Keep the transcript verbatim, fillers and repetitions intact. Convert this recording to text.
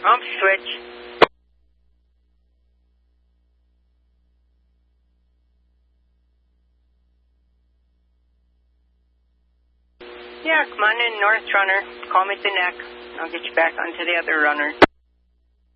Ump switch. Yeah, come on in, north runner. Call me at the neck. I'll get you back onto the other runner.